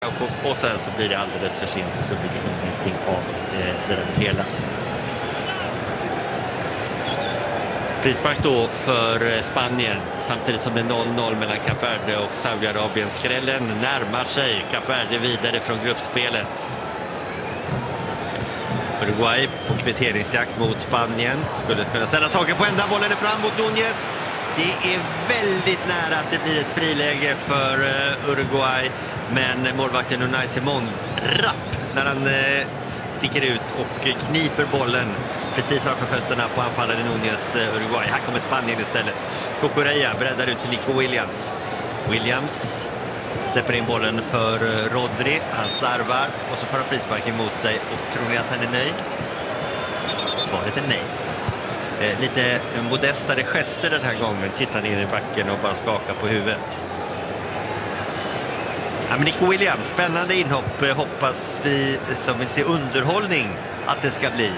Och sen så blir det alldeles för sent och så blir det ingenting av det där hela. Frispark då för Spanien samtidigt som det är 0-0 mellan Kap Verde och Saudiarabien. Skrällen närmar sig Kap Verde vidare från gruppspelet. Uruguay på kvitteringsjakt mot Spanien. Skulle kunna ställa saker på ända. Bollen är fram mot Núñez. Det är väldigt nära att det blir ett friläge för Uruguay. Men målvakten Unai Simón rapp när han sticker ut och kniper bollen precis framför fötterna på anfallaren Núñez Uruguay. Här kommer Spanien istället. Cucurella breddar ut till Nico Williams. Williams släpper in bollen för Rodri. Han slarvar och så får han frispark emot sig. Och tror ni att han är nöjd? Svaret är nej. Lite modestare gester den här gången. Tittar ner i backen och bara skakar på huvudet. Ja, men Nico Williams, spännande inhopp. Hoppas vi som vill se underhållning att det ska bli.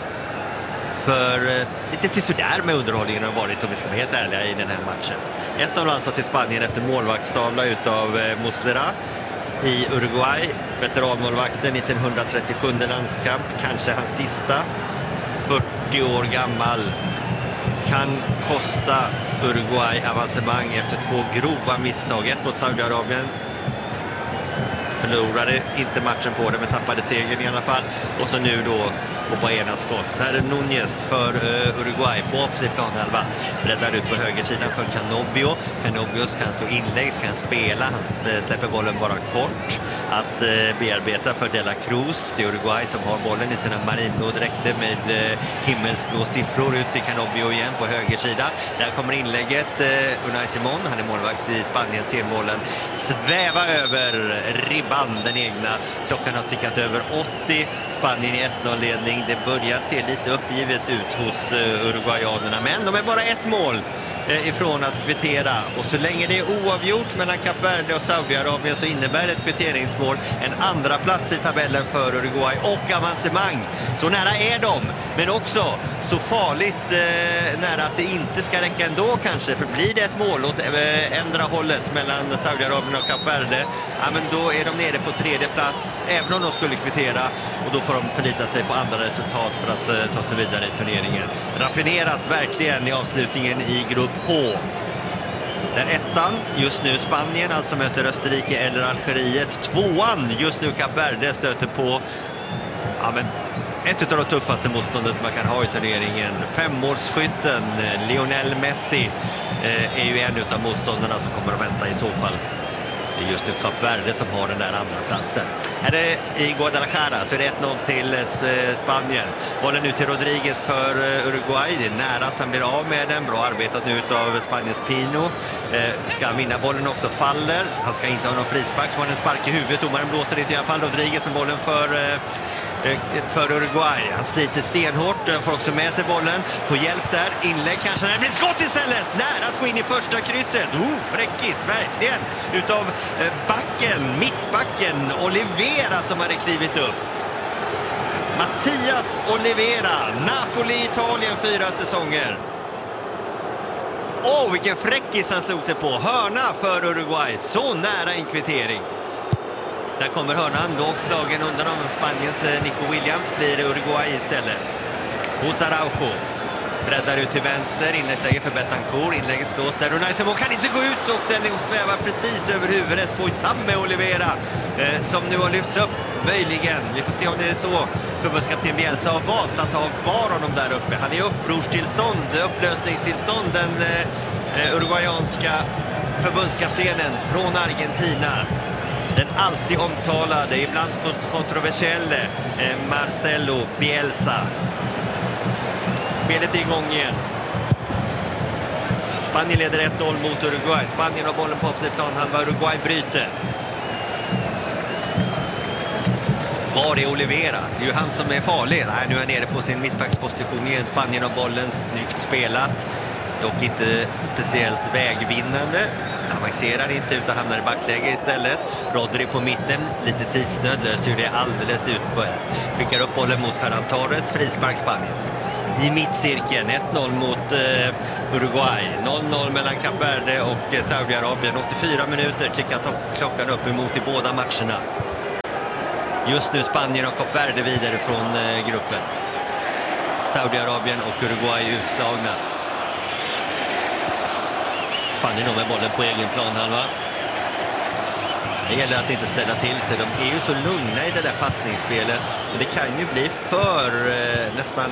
För lite sådär med underhållningen har varit, om vi ska vara helt ärliga, i den här matchen. 1-0 alltså till Spanien efter målvaktstavla utav Muslera i Uruguay. Veteranmålvakten i sin 137 landskamp, kanske hans sista. 40 år gammal. Kan kosta Uruguay avancemang efter 2 grova misstag. 1 mot Saudiarabien. Förlorade inte matchen på det, men tappade segern i alla fall. Och så nu då på Baenas skott. Här är Núñez för Uruguay på offensiv planhalva. Breddar ut på högersidan för Canobio. Canobio kan stå inlägg, kan spela. Han släpper bollen bara kort. Att bearbeta för De La Cruz. Det är Uruguay som har bollen i sina marinblå dräkter med himmelsblå siffror ut till Canobio igen på högersidan. Där kommer inlägget. Unai Simón, han är målvakt i Spanien, ser bollen sväva över ribban, den egna. Klockan har tickat över 80. Spanien i 1-0-ledning. Det börjar se lite uppgivet ut hos uruguayanerna, men de är bara 1 mål ifrån att kvittera. Och så länge det är oavgjort mellan Kap Verde och Saudiarabien så innebär ett kvitteringsmål en andra plats i tabellen för Uruguay och avancemang. Så nära är de, men också så farligt nära att det inte ska räcka ändå kanske. För blir det ett mål åt ändra hållet mellan Saudiarabien och Kap Verde, ja, men då är de nere på 3:e plats även om de skulle kvittera, och då får de förlita sig på andra resultat för att ta sig vidare i turneringen. Raffinerat verkligen i avslutningen i grupp H. Den 1:an just nu Spanien, alltså möter Österrike eller Algeriet. 2:an just nu Kap Verde stöter på ett av de tuffaste motståndet man kan ha i turneringen. 5-målsskytten Lionel Messi är ju en av motståndarna som kommer att vänta i så fall. Det är just nu Kap Verde som har den där andra platsen. Är det i Guadalajara så är det 1-0 till Spanien. Bollen nu till Rodriguez för Uruguay. Det är nära att han blir av med den. Bra arbetat nu av Spaniens Pino. Ska vinna bollen också, faller. Han ska inte ha någon frispark, får en spark i huvudet. Domaren blåser inte i alla fall. Rodriguez med bollen för Uruguay. Han sliter stenhårt, får också med sig bollen, får hjälp där, inlägg kanske, det blir skott istället, nära att gå in i första krysset. Fräckis, verkligen, utav backen, mittbacken Olivera som hade klivit upp. Mattias Olivera, Napoli, Italien, 4 säsonger. Vilken fräckis han slog sig på. Hörna för Uruguay, så nära en kvittering. Där kommer hörnan, lågt slagen undan av Spaniens Nico Williams, blir det Uruguay istället. Hos Araujo. Breddar ut till vänster, inläggsläge för Betancourt, inlägget slås där. Unai Simón kan inte gå ut och den svävar precis över huvudet på Samme Olivera som nu har lyfts upp, möjligen. Vi får se om det är så. Förbundskapten Bielsa har valt att ha kvar honom där uppe. Han är i upplösningstillstånd, den uruguayanska förbundskaptenen från Argentina. Den alltid omtalade, ibland kontroversiella Marcelo Bielsa. Spelet är igång igen. Spanien leder 1-0 mot Uruguay. Spanien har bollen på offensiv planhalva. Uruguay bryter. Var är Olivera? Det är ju han som är farlig. Nej, nu är han nere på sin mittbacksposition igen. Spanien har bollen, snyggt spelat. Dock inte speciellt vägvinnande. Avancerar inte utan hamnar i backläge istället. Rodri på mitten, lite tidsnöd, löser ju det alldeles utbörjat. Skickar upp bollen mot Ferran Torres, frispark Spanien. I mittcirkeln, 1-0 mot Uruguay. 0-0 mellan Kap Verde och Saudiarabien. 84 minuter, klickat klockan upp emot i båda matcherna. Just nu Spanien och Kap Verde vidare från gruppen. Saudiarabien och Uruguay utslagna. Spanien med bollen på egen planhalva. Det gäller att inte ställa till sig. De är ju så lugna i det där passningsspelet. Men det kan ju bli för nästan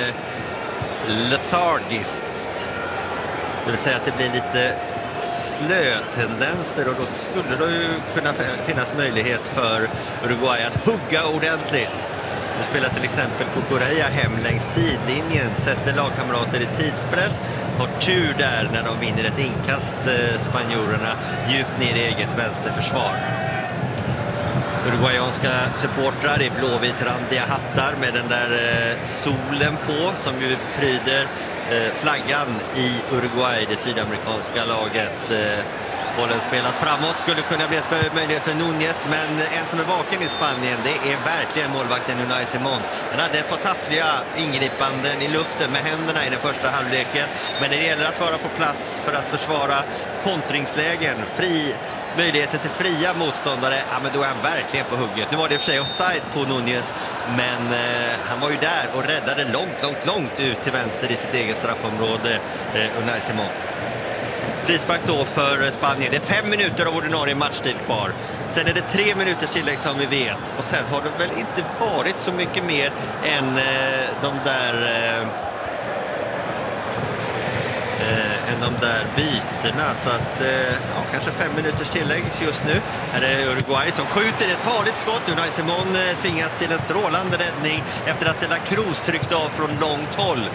lethargiskt. Det vill säga att det blir lite slötendenser, och då skulle det ju kunna finnas möjlighet för Uruguay att hugga ordentligt. Nu spelar till exempel Cucurella hem längs sidlinjen, sätter lagkamrater i tidspress, har tur där när de vinner ett inkast, spanjorerna, djupt ner i eget vänsterförsvar. Uruguayanska supportrar i blåvit-randiga hattar med den där solen på som ju pryder flaggan i Uruguay, det sydamerikanska laget. Bollen spelas framåt, skulle kunna bli ett möjlighet för Núñez, men en som är vaken i Spanien, det är verkligen målvakten Unai Simón. Han hade ett par taffliga ingripanden i luften med händerna i den första halvleken, men det gäller att vara på plats för att försvara kontringslägen, möjligheter till fria motståndare, ja, men då är han verkligen på hugget. Nu var det i och för sig offside på Núñez, men han var ju där och räddade långt ut till vänster i sitt eget straffområde, Unai Simón. Frispark då för Spanien. Det är 5 minuter av ordinarie matchtid kvar. Sen är det 3 minuters tillägg som vi vet. Och sen har det väl inte varit så mycket mer än de där byterna. Så att kanske 5 minuters tillägg just nu. Här är Uruguay som skjuter ett farligt skott. Unai Simón tvingas till en strålande räddning efter att De La Cruz tryckte av från långt håll.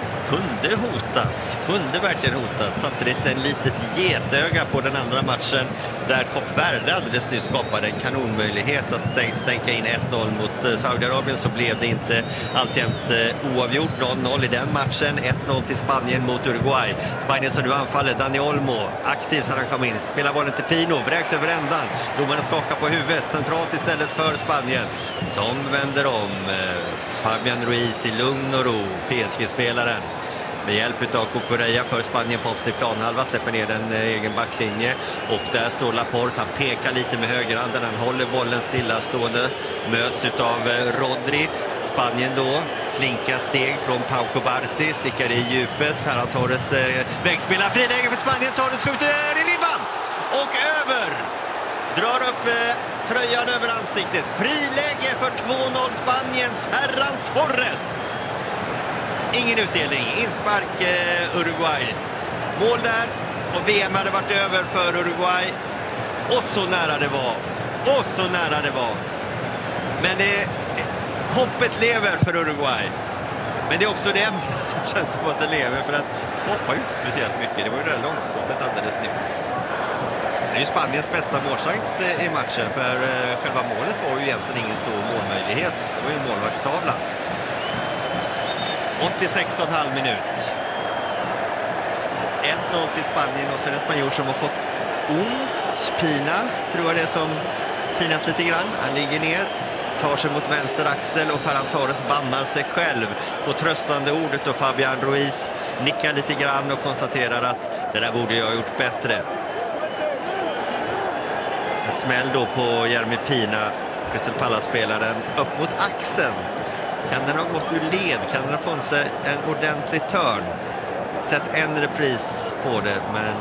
Kunde verkligen hotat. Samtidigt en litet getöga på den andra matchen där Kap Verde alldeles nyss skapade en kanonmöjlighet att stänka in 1-0 mot Saudiarabien, så blev det inte. Alltjämt oavgjort 0-0 i den matchen. 1-0 till Spanien mot Uruguay. Spanien som nu anfaller, Dani Olmo aktiv så han kom in, spelar bollen till Pino, vräks över ändan, domarna skakar på huvudet centralt istället för Spanien som vänder om. Fabian Ruiz i lugn och ro, PSG-spelaren, med hjälp av Cucurella för Spanien på offensiv planhalva, släpper ner den egen backlinje, och där står Laporte, han pekar lite med högerhanden, han håller bollen stillastående, möts av Rodri. Spanien då, flinka steg från Pau Cubarsí, stickar i djupet, Ferran Torres vägspelar, friläge för Spanien, Torres skjuter i ribban och över, drar upp tröjan över ansiktet, friläge för 2-0 Spanien, Ferran Torres. Ingen utdelning, inspark Uruguay. Mål där, och VM hade varit över för Uruguay. Och så nära det var. Men hoppet lever för Uruguay. Men det är också det som känns som att det lever, för att skapar ju inte speciellt mycket. Det var ju det där långskottet alldeles nytt. Det är ju Spaniens bästa målchans i matchen, för själva målet var ju egentligen ingen stor målmöjlighet. Det var ju en målvaktstavla. 86,5 minut. 1-0 till Spanien, och så är det en spanjor som har fått ont. Pina, tror jag det, som pinas lite grann. Han ligger ner, tar sig mot vänster axel, och Ferran Torres bannar sig själv. Får tröstande ordet, och Fabian Ruiz nickar lite grann och konstaterar att det där borde jag ha gjort bättre. En smäll då på Jeremy Pina, Crystal Palace-spelaren, upp mot axeln. Kan den ha gått ur led? Kan den ha fått sig en ordentlig törn? Sett en repris på det, men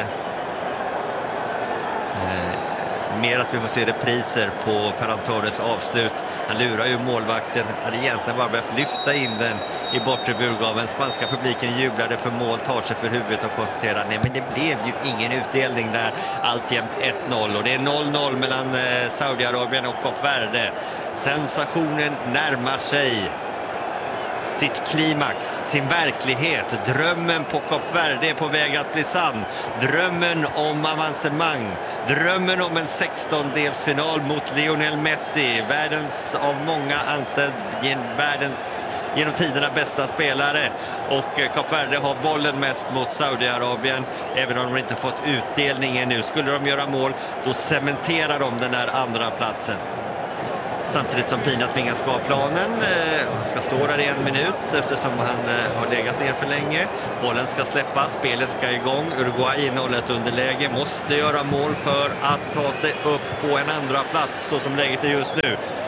mer att vi får se repriser på Ferran Torres avslut. Han lurar ju målvakten, hade egentligen bara behövt lyfta in den i bortre burgaven. Spanska publiken jublade för mål, tar sig för huvudet och konstaterar nej, men det blev ju ingen utdelning där. Alltjämt 1-0, och det är 0-0 mellan Saudiarabien och Kap Verde. Sensationen närmar sig sitt klimax, sin verklighet. Drömmen på Kap Verde är på väg att bli sann. Drömmen om avancemang. Drömmen om en 16-delsfinal mot Lionel Messi. Världens, av många ansedd, världens genom tiderna bästa spelare. Och Kap Verde har bollen mest mot Saudiarabien. Även om de inte fått utdelningen nu. Skulle de göra mål, då cementerar de den där andra platsen. Samtidigt som Pina tvingas gå av planen. Han ska stå där i 1 minut eftersom han har legat ner för länge. Bollen ska släppas, spelet ska igång. Uruguay innehåller ett underläge, måste göra mål för att ta sig upp på en andra plats så som läget är just nu.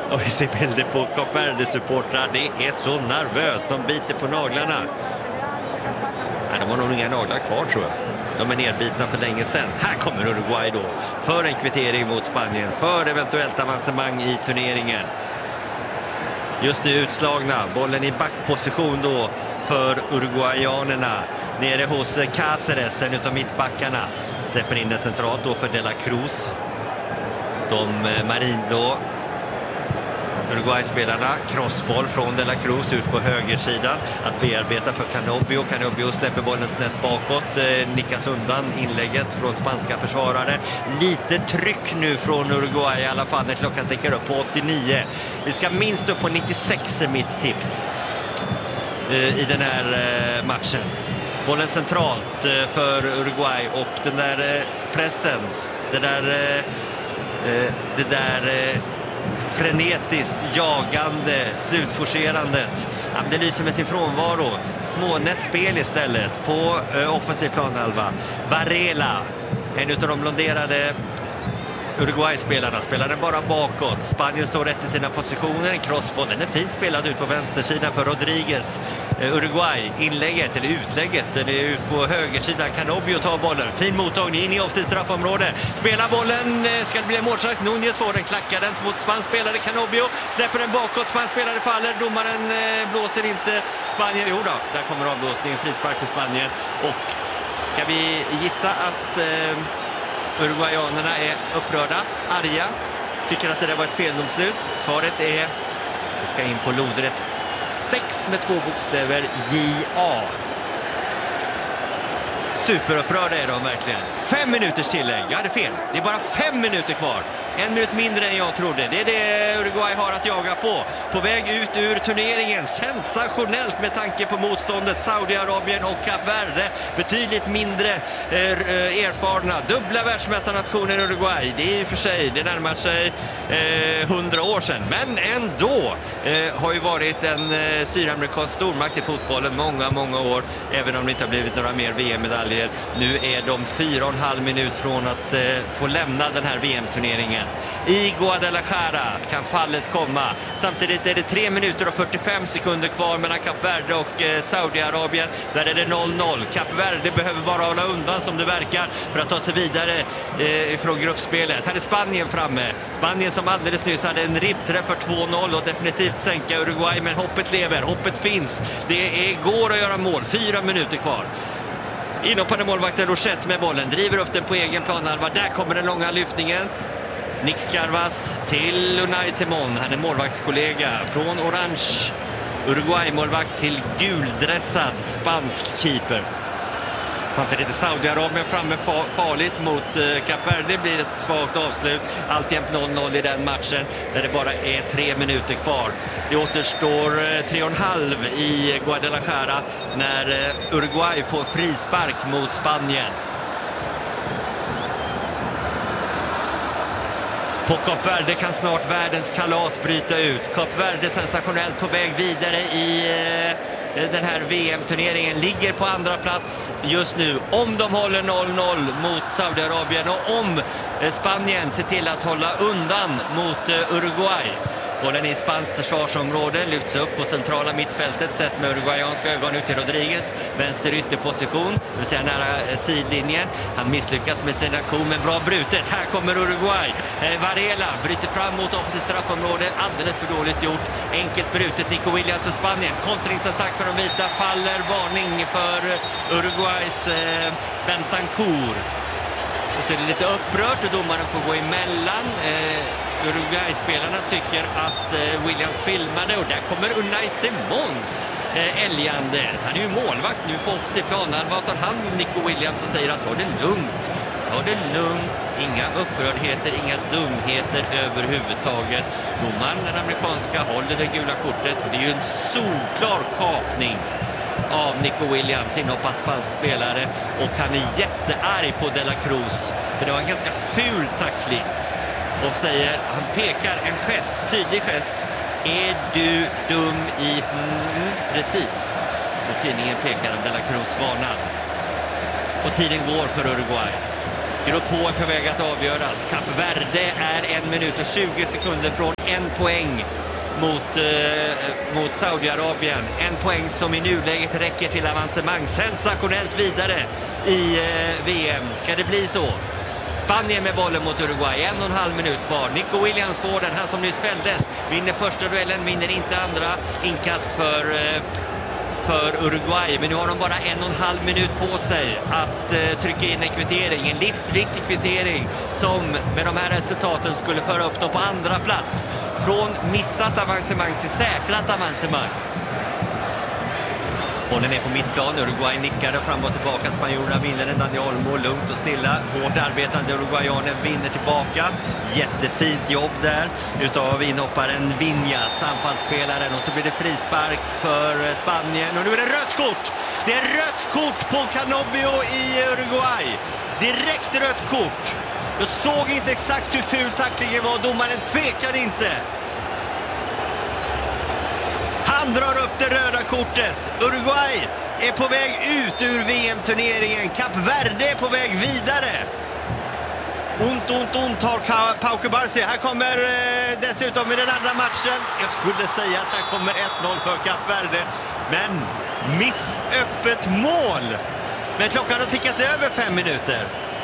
Och vi ser bilder på Kap Verde-supportrar. Det är så nervöst. De biter på naglarna. Nej, de har nog inga naglar kvar, tror jag. De är nedbitna för länge sedan. Här kommer Uruguay då. För en kvittering mot Spanien. För eventuellt avancemang i turneringen. Just nu utslagna. Bollen i backposition då för uruguayanerna. Nere hos Cáceres, en utav mittbackarna. Släpper in den centralt då för De La Cruz. De marinblå Uruguay-spelarna, crossboll från De La Cruz ut på högersidan. Att bearbeta för Canobio. Canobio släpper bollen snett bakåt. Nickas undan inlägget från spanska försvarare. Lite tryck nu från Uruguay i alla fall när klockan tickar upp på 89. Vi ska minst upp på 96 är mitt tips i den här matchen. Bollen centralt för Uruguay och den där pressen, det där frenetiskt jagande slutforcerandet. Ja, det lyser med sin frånvaro. Smånätt spel istället på offensiv planhalva. Varela, en utav de blonderade Uruguay-spelarna, spelar den bara bakåt. Spanien står rätt i sina positioner. En crossboll, den är fint spelad ut på vänstersidan för Rodriguez. Uruguay, inlägget eller utlägget, den är ut på högersidan. Canobio tar bollen, fin mottagning in i offensivt straffområde. Spelar bollen, ska det bli en målchans. Nunez får den, klackar den mot spanskspelare Canobio. Släpper den bakåt, spanskspelare faller. Domaren blåser inte. Spanien, jo då, där kommer avblåsningen. Frispark för Spanien. Och ska vi gissa att uruguayanerna är upprörda, arga, tycker att det där var ett feldomslut. Svaret är, vi ska in på lodrätt 6 med 2 bokstäver, JA. Superupprörda är de verkligen. 5 minuters tillägg, jag hade fel. Det är bara 5 minuter kvar. 1 minut mindre än jag trodde. Det är det Uruguay har att jaga på. På väg ut ur turneringen. Sensationellt med tanke på motståndet. Saudiarabien och Kap Verde. Betydligt mindre erfarna. Dubbla världsmästarnationer Uruguay. Det är i och för sig, det närmar sig 100 år sedan. Men ändå har ju varit en sydamerikansk stormakt i fotbollen många år. Även om det inte har blivit några mer VM-medaljer. Nu är de 4,5 minut från att få lämna den här VM-turneringen. I Guadalajara kan fallet komma. Samtidigt är det 3 minuter och 45 sekunder kvar mellan Kap Verde och Saudiarabien. Där är det 0-0. Kap Verde behöver bara hålla undan som det verkar för att ta sig vidare från gruppspelet. Här är Spanien framme. Spanien som alldeles nyss hade en ribbträff för 2-0 och definitivt sänka Uruguay. Men hoppet lever, hoppet finns. Det går att göra mål. 4 minuter kvar. Inhoppande målvakten Rochette med bollen. Driver upp den på egen planhalva. Där kommer den långa lyftningen. Nick Scarvas till Unai Simon. Han är målvaktskollega från orange Uruguay-målvakt till guldressad spansk keeper. Samtidigt är Saudiarabien framme farligt mot Kap Verde. Det blir ett svagt avslut. Alltjämt 0-0 i den matchen där det bara är 3 minuter kvar. Det återstår 3,5 i Guadalajara när Uruguay får frispark mot Spanien. På Kap Verde kan snart världens kalas bryta ut. Kap Verde sensationellt på väg vidare i den här VM-turneringen. Ligger på andra plats just nu. Om de håller 0-0 mot Saudiarabien och om Spanien ser till att hålla undan mot Uruguay. Bollen i spanskt försvarsområde lyfts upp på centrala mittfältet sett med uruguayanska ögon ut till Rodriguez. Vänster ytterposition, det vill säga nära sidlinjen. Han misslyckas med sin aktion men bra brutet. Här kommer Uruguay. Varela bryter fram mot offensivt straffområde. Alldeles för dåligt gjort. Enkelt brutet. Nico Williams för Spanien. Kontringsattack för de vita. Faller varning för Uruguays Bentancur. Och så är det lite upprört och domaren får gå emellan. Uruguay-spelarna tycker att Williams filmade och där kommer Unai Simon älgande. Han är ju målvakt nu på offensiv planhalva och tar hand om Nico Williams och säger att ta det lugnt. Ta det lugnt, inga upprördheter, inga dumheter överhuvudtaget. Domaren, den amerikanska, håller det gula kortet och det är ju en solklar kapning av Nico Williams, inhoppad spansk spelare, och han är jättearg på De La Cruz för det var en ganska ful tackling. Och säger, han pekar en gest, tydlig gest. Är du dum i... precis. Och tidningen pekar en De La Cruz varnad. Och tiden går för Uruguay. Grupp H är på väg att avgöras. Kap Verde är 1 minut och 20 sekunder från 1 poäng mot Saudiarabien. 1 poäng som i nuläget räcker till avancemang. Sensationellt vidare i VM. Ska det bli så? Spanien med bollen mot Uruguay. 1,5 minut kvar. Nico Williams får den, han som nyss fälldes. Vinner första duellen, vinner inte andra. Inkast för Uruguay. Men nu har de bara 1,5 minut på sig att trycka in en kvittering. En livsviktig kvittering som med de här resultaten skulle föra upp dem på andra plats. Från missat avancemang till säkrat avancemang. Bollen är på mittplan. Uruguay nickar fram och tillbaka. Spanjorerna vinner den. Dani Olmo lugnt och stilla. Hårt arbetande uruguayanen vinner tillbaka. Jättefint jobb där utav inhopparen Viñas, anfallsspelaren. Och så blir det frispark för Spanien. Och nu är det rött kort! Det är rött kort på Canobbio i Uruguay. Direkt rött kort. Jag såg inte exakt hur ful tacklingen var. Domaren tvekade inte. Han drar upp det röda kortet. Uruguay är på väg ut ur VM-turneringen. Kap Verde är på väg vidare. Ont har Pau Cubarsí. Här kommer dessutom i den andra matchen. Jag skulle säga att här kommer 1-0 för Kap Verde. Men missöppet mål. Men klockan har tickat över 5 minuter.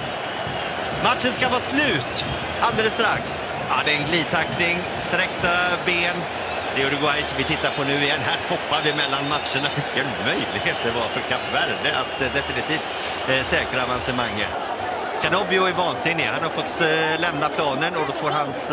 Matchen ska vara slut alldeles strax. Ja, det är en glidtackling. Sträckta ben. Det är Uruguay vi tittar på nu igen. Här hoppar vi mellan matcherna. Vilken möjlighet det var för Kap Verde att definitivt säkra avancemanget. Canobbio är vansinnig. Han har fått lämna planen och då får hans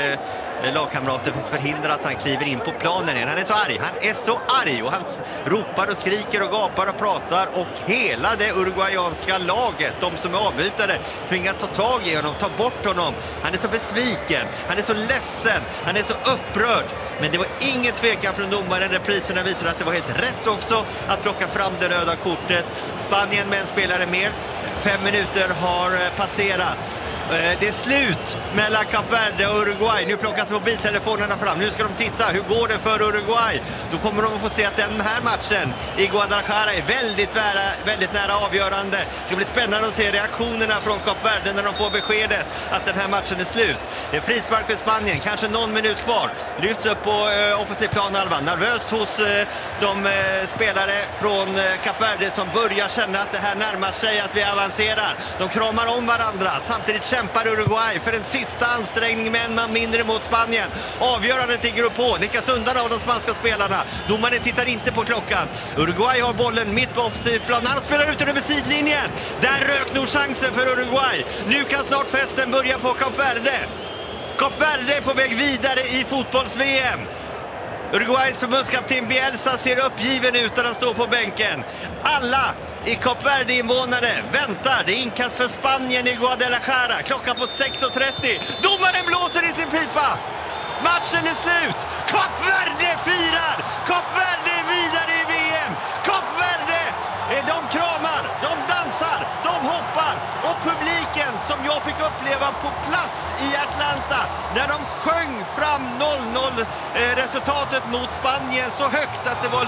lagkamrater förhindra att han kliver in på planen igen. Han är så arg. Han är så arg och han ropar och skriker och gapar och pratar och hela det uruguayanska laget, de som är avbytare, tvingas ta tag i honom, ta bort honom. Han är så besviken. Han är så ledsen. Han är så upprörd. Men det var ingen tvekan från domaren. Repriserna visar att det var helt rätt också att plocka fram det röda kortet. Spanien med en spelare mer. 5 minuter har passerats. Det är slut mellan Kap Verde och Uruguay. Nu plockas mobiltelefonerna fram. Nu ska de titta. Hur går det för Uruguay? Då kommer de att få se att den här matchen i Guadalajara är väldigt nära avgörande. Det ska bli spännande att se reaktionerna från Kap Verde när de får beskedet att den här matchen är slut. Det är frispark för Spanien. Kanske någon minut kvar. Lyfts upp på offensiv planhalva. Nervöst hos de spelare från Kap Verde som börjar känna att det här närmar sig att vi avancerar. De kramar om varandra. Samtidigt kämpar Uruguay för en sista ansträngning med en man mindre mot Spanien. Avgörande till grupp H. Nickas undan av de spanska spelarna. Domaren tittar inte på klockan. Uruguay har bollen mitt på offensivplan. Han spelar ut den över sidlinjen. Där rök nog chansen för Uruguay. Nu kan snart festen börja på Kap Verde. Kap Verde är på väg vidare i fotbolls-VM. Uruguays förbundskapten Bielsa ser uppgiven ut när han står på bänken. Alla i Kap Verde-invånare väntar. Det är inkast för Spanien i Guadalajara. Klockan på 6.30. Domaren blåser i sin pipa. Matchen är slut. Kap Verde firar. Kap Verde är vidare i VM. Kap Verde, de kramar, de dansar, de hoppar. Och publiken som jag fick uppleva på plats i Atlanta när de sjöng fram 0-0 resultatet mot Spanien så högt att det var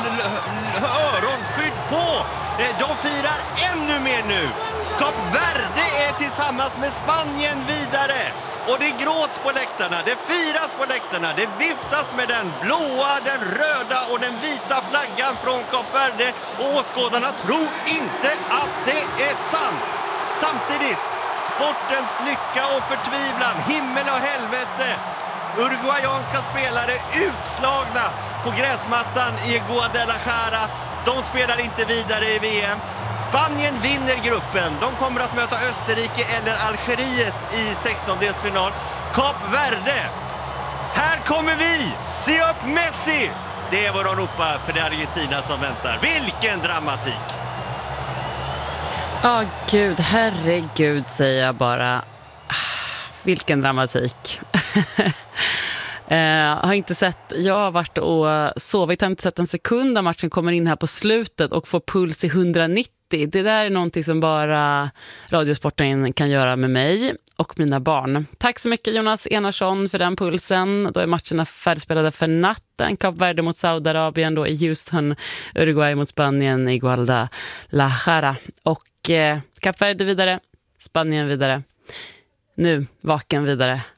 öronskydd på. De firar ännu mer nu. Kap Verde är tillsammans med Spanien vidare. Och det gråts på läktarna, det firas på läktarna, det viftas med den blåa, den röda och den vita flaggan från Kap Verde. Och åskådarna tror inte att det är sant. Samtidigt, sportens lycka och förtvivlan, himmel och helvete. Uruguayanska spelare utslagna på gräsmattan i Guadalajara. De spelar inte vidare i VM. Spanien vinner gruppen. De kommer att möta Österrike eller Algeriet i 16-delsfinal. Kap Verde. Här kommer vi! Se upp Messi! Det är vad de ropar för det är Argentina som väntar. Vilken dramatik! Ja, gud, herregud säger jag bara. Vilken dramatik. Jag har varit och sovit, har inte sett en sekund när matchen kommer in här på slutet och får puls i 190. Det där är någonting som bara Radiosporten kan göra med mig och mina barn. Tack så mycket Jonas Enarsson för den pulsen. Då är matcherna färdigspelade för natten. Kap Verde mot Saudiarabien då i Houston, Uruguay mot Spanien i Guadalajara. Och Kap Verde vidare, Spanien vidare. Nu, vaken vidare.